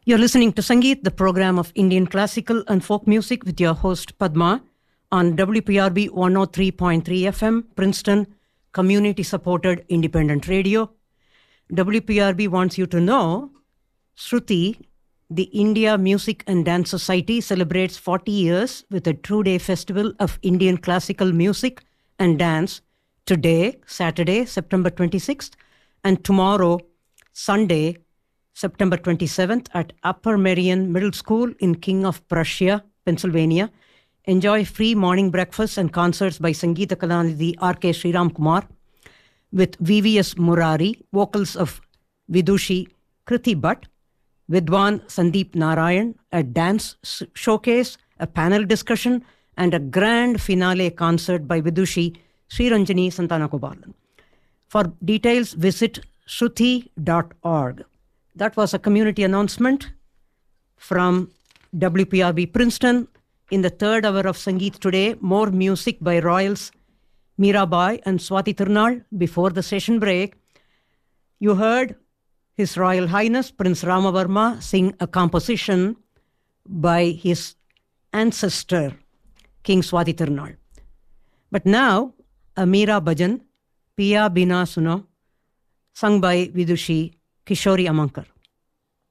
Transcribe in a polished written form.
You're listening to Sangeet, the program of Indian classical and folk music with your host Padma on WPRB 103.3 FM, Princeton, community-supported independent radio. WPRB wants you to know, Shruti, the India Music and Dance Society, celebrates 40 years with a two-day festival of Indian classical music and dance today, Saturday, September 26th, and tomorrow, Sunday, September 27th at Upper Merion Middle School in King of Prussia, Pennsylvania. Enjoy free morning breakfast and concerts by Sangeeta Kalanidhi R.K. Sriram Kumar with VVS Murari, vocals of Vidushi Kriti Bhatt, Vidwan Sandeep Narayan, a dance showcase, a panel discussion, and a grand finale concert by Vidushi Sriranjani Santanagopalan. For details, visit shruti.org. That was a community announcement from WPRB Princeton. In the third hour of Sangeet today, more music by Royals Mirabai and Swati Tirunal. Before the session break, you heard His Royal Highness Prince Ramavarma sing a composition by his ancestor, King Swati Tirunal. But now, a Meera Bhajan, Piya Bina Suno, sung by Vidushi Kishori Amankar.